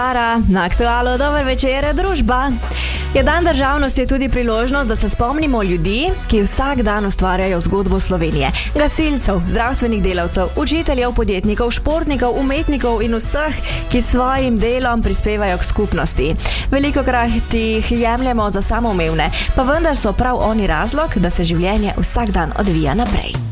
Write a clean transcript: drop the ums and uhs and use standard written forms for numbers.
Na Aktualu dober večer, družba. Je dan državnosti tudi priložnost, da se spomnimo ljudi, ki vsak dan ustvarjajo zgodbo Slovenije. Gasilcev, zdravstvenih delavcev, učiteljev, podjetnikov, športnikov, umetnikov in vseh, ki svojim delom prispevajo k skupnosti. Velikokrat jih jemljemo za samoumevne, pa vendar so prav oni razlog, da se življenje vsak dan odvija naprej.